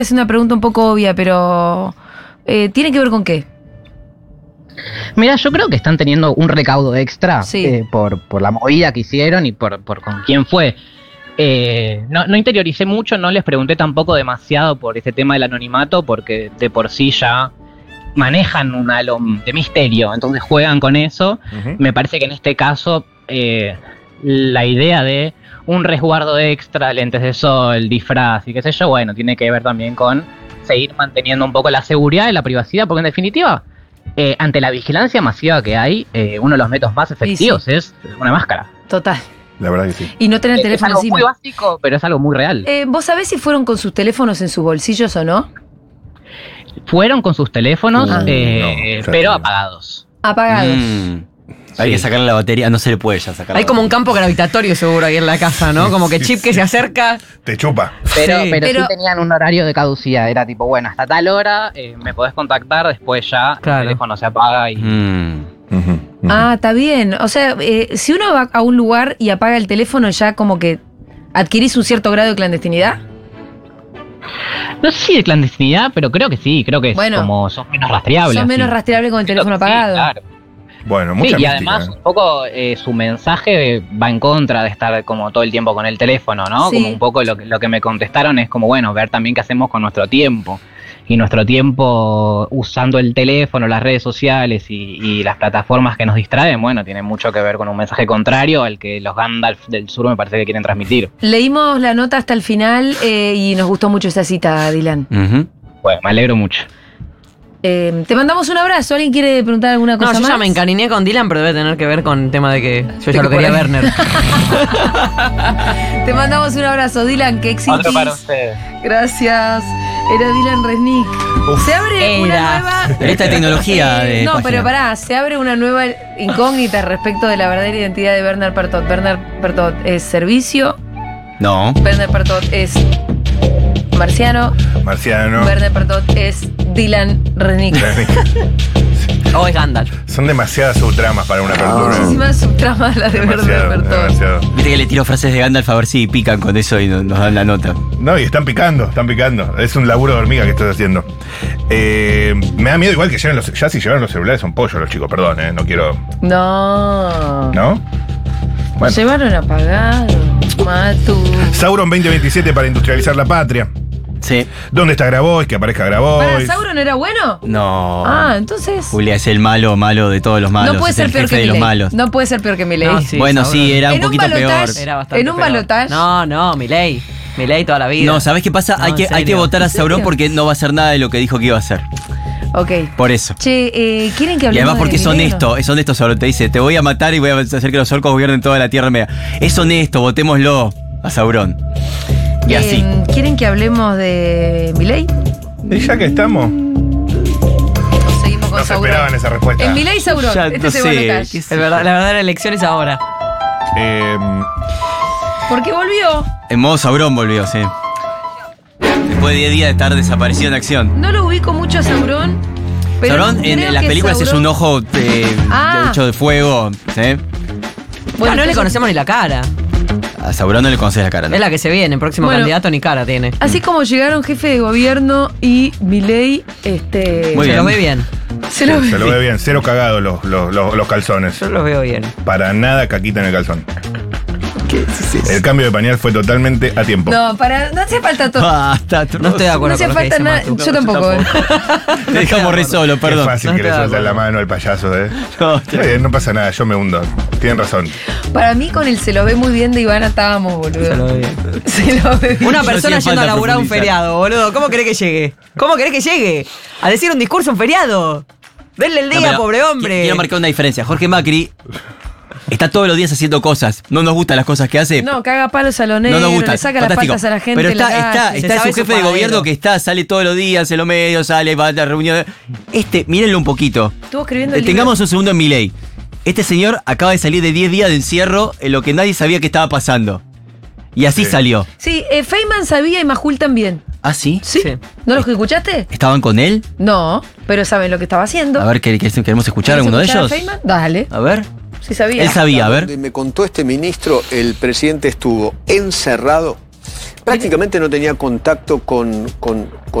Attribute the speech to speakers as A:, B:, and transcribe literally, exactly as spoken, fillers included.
A: Es una pregunta un poco obvia, pero eh, ¿tiene que ver con qué?
B: Mira, yo creo que están teniendo un recaudo extra
A: Sí.
B: eh, por, por la movida que hicieron y por, por con quién fue. Eh, no, no interioricé mucho, no les pregunté tampoco demasiado por este tema del anonimato, porque de por sí ya manejan un halo de misterio, entonces juegan con eso.
C: Uh-huh.
B: Me parece que en este caso eh, la idea de un resguardo extra, lentes de sol, disfraz y qué sé yo, bueno, tiene que ver también con seguir manteniendo un poco la seguridad y la privacidad, porque en definitiva, eh, ante la vigilancia masiva que hay, eh, uno de los métodos más efectivos
A: sí.
B: es una máscara.
A: Total.
C: La verdad que sí.
A: Y no tener el
B: Es
A: teléfono
B: algo
A: encima.
B: muy básico, pero es algo muy real.
A: Eh, ¿Vos sabés si fueron con sus teléfonos en sus bolsillos o no?
B: Fueron con sus teléfonos,
A: Ah.
B: eh,
C: No, ya
B: pero
C: te-
B: apagados.
A: Apagados.
D: Mm. Hay
B: Sí.
D: que sacarle la batería, no se le puede ya sacar.
E: Hay
D: la
E: como un
D: batería.
E: campo gravitatorio seguro ahí en la casa, ¿no? Como que
C: Sí,
E: chip
C: sí,
E: que
C: sí.
E: se acerca.
C: Te chupa.
B: Pero,
E: Sí.
B: pero,
A: Pero-
B: sí tenían un horario de caducidad. Era tipo, bueno, hasta tal hora eh, me podés contactar, después ya
E: Claro.
B: el teléfono se apaga y...
D: Mm.
C: Uh-huh, uh-huh.
A: Ah, está bien. O sea, eh, si uno va a un lugar y apaga el teléfono, ya como que adquirís un cierto grado de clandestinidad.
B: No sé si de clandestinidad, pero creo que sí. Creo que es
A: Bueno.
B: como sos menos rastreable.
A: Sos menos
B: así.
A: rastreable con el
B: Creo
A: teléfono
B: que sí,
A: apagado.
B: claro.
C: Bueno,
B: Sí,
C: mucha
B: y
C: mística,
B: además
C: ¿eh?
B: un poco eh, su mensaje va en contra de estar como todo el tiempo con el teléfono, ¿no?
A: Sí.
B: Como un poco lo que, lo que me contestaron es como, bueno, ver también qué hacemos con nuestro tiempo. Y nuestro tiempo usando el teléfono, las redes sociales y, y las plataformas que nos distraen, bueno, tiene mucho que ver con un mensaje contrario al que los Gandalf del sur me parece que quieren transmitir.
A: Leímos la nota hasta el final eh, y nos gustó mucho esa cita, Dylan.
D: Ujú.
B: Bueno, me alegro mucho.
A: Eh, te mandamos un abrazo. ¿Alguien quiere preguntar alguna cosa
E: No, yo
A: más?
E: ya me encariñé con Dylan, pero debe tener que ver con el tema de que yo
A: De
E: ya lo
A: que
E: quería
A: por ahí-
E: Werner.
A: Te mandamos un abrazo, Dylan. Que existís.
B: Otro para ustedes.
A: Gracias. Era Dylan Resnick.
C: Uf.
A: Se abre una
E: Era.
A: nueva.
D: Esta tecnología de
A: No,
D: página.
A: pero pará, se abre una nueva incógnita respecto de la verdadera identidad de Bernard Pertot. Bernard Pertot es servicio,
D: No.
A: Bernard Pertot es marciano,
C: Marciano.
A: Bernard Pertot es Dylan Resnick.
E: O es Gandalf.
C: Son demasiadas subtramas para una apertura.
A: Muchísimas subtramas las de Bernard
C: Demasiado,
A: Pertot.
C: demasiado.
D: Viste que le tiro frases de Gandalf a ver si pican con eso y no- nos dan la nota.
C: No, y están picando, están picando. Es un laburo de hormiga que estás haciendo. Eh, me da miedo igual que lleven los... Ya si llevaron los celulares son pollos los chicos, perdón, eh, no quiero...
A: No.
C: ¿No? Bueno.
A: Llevaron apagado. Matu.
C: Sauron veinte veintisiete para industrializar la patria.
D: Sí.
C: ¿Dónde está Grabois? Que aparezca Grabois.
A: ¿Para Sauron era bueno?
D: No.
A: Ah, entonces.
D: Julia es el malo, malo de todos los malos.
A: No puede
D: es
A: ser
D: el
A: peor
D: jefe
A: que
D: de los
A: Milei.
D: malos.
A: No puede ser peor que Milei.
E: No, sí.
D: bueno,
E: Sauron.
D: sí, era un
A: En un
D: poquito peor.
A: balotaje.
E: Era bastante
A: En un
E: peor.
A: balotaje.
E: No, no, Milei. Milei toda la vida.
D: No, ¿sabés qué pasa?
E: No,
D: hay,
E: en
D: que, hay que
E: serio.
D: votar a
A: ¿En
D: Sauron
A: serio?
D: porque no va a hacer nada de lo que dijo que iba a hacer.
A: Ok.
D: Por eso.
A: Che, eh, ¿quieren que
D: Y
A: hablemos
D: además porque
A: de
D: es
A: Milei o
D: honesto,
A: no?
D: es honesto Sauron. Te dice, te voy a matar y voy a hacer que los orcos gobiernen toda la tierra media. Es honesto, votémoslo a Sauron. Y
A: Eh,
D: así.
A: ¿Quieren que hablemos de Milei?
C: Y ya que estamos,
A: ¿O seguimos con
C: no se
A: Sauron?
C: esperaban esa respuesta.
A: En Milei Sauron.
D: Ya
A: este
D: no
A: se
D: sé,
A: Balotage.
D: qué sé
E: El verdad- la verdadera elección es ahora.
C: Eh,
A: Porque volvió.
D: En modo Sauron volvió, sí. Después de diez días de estar desaparecido en acción.
A: No lo ubico mucho a Sauron. Pero
D: Sauron en,
A: creo
D: en las
A: que
D: películas es
A: Sauron-
D: un ojo eh,
A: Ah.
D: hecho de fuego. ¿Sí?
A: Bueno,
E: Ah, no le
A: entonces-
E: conocemos ni la cara.
D: A Sauron no le conoces la cara, ¿no?
E: Es la que se viene, próximo
A: Bueno.
E: candidato ni cara tiene.
A: Así como llegaron jefe de gobierno y Milei, este.
D: Muy
E: se
D: bien.
E: lo ve bien.
A: Se lo
C: se lo ve bien, cero cagado los, los, los, los calzones.
E: Yo lo veo bien.
C: Para nada caquita en el calzón. El cambio de pañal fue totalmente a tiempo.
A: No, para. No hace falta todo.
D: Basta,
E: No estoy de
A: No
E: acuerdo
A: hace
E: con lo que
A: falta
E: dice
A: nada.
E: Matu.
A: Yo tampoco. ¿eh?
D: Te dejamos re solo,
C: Qué
D: perdón.
C: fácil
E: No
C: que le
E: estoy de
C: sueltan la
E: acuerdo.
C: mano al payaso, ¿eh?
D: No,
C: Está bien, no pasa nada, yo me hundo. Tienen razón.
A: Para mí, con el se lo ve muy bien de Ivana estábamos, boludo.
E: Se lo ve bien.
A: Se lo ve bien.
E: Una
D: No
E: persona
D: hacía
E: yendo a
D: falta
E: laburar un
D: profundizar.
E: feriado, boludo. ¿Cómo querés que llegue? ¿Cómo querés que llegue? A decir un discurso un feriado. Denle el
D: No,
E: día,
D: pero
E: pobre hombre.
D: Quiero marcar una diferencia. Jorge Macri está todos los días haciendo cosas. No nos gustan las cosas que hace.
A: No, caga palos a los negros,
D: No nos gusta.
A: le saca
D: Fantástico.
A: las patas a la gente.
D: Pero
A: en la
D: está, está,
A: calle.
E: Se
D: está
E: sabe
D: su
E: su
D: jefe de
E: paradero.
D: gobierno que está, sale todos los días en los medios, sale, va a las reuniones. Este, mírenlo un poquito.
A: Estuvo escribiendo el
D: Tengamos un segundo en Milei. Este señor acaba de salir de diez días de encierro en lo que nadie sabía que estaba pasando. Y así
C: Sí.
D: salió.
A: Sí, eh, Feynman sabía y Majul también.
D: ¿Ah, sí?
A: ¿Sí?
E: Sí.
A: ¿No los escuchaste?
D: ¿Estaban con él?
A: No, pero saben lo que estaba haciendo.
D: A ver, ¿qué- qué- ¿queremos escuchar a
A: ¿Querés
D: alguno de
A: escuchar a
D: ellos?
A: Feynman? Dale,
D: A ver.
A: sí sabía.
D: Él sabía, a ver.
F: Donde me contó este ministro, el presidente estuvo encerrado prácticamente no tenía contacto con, con,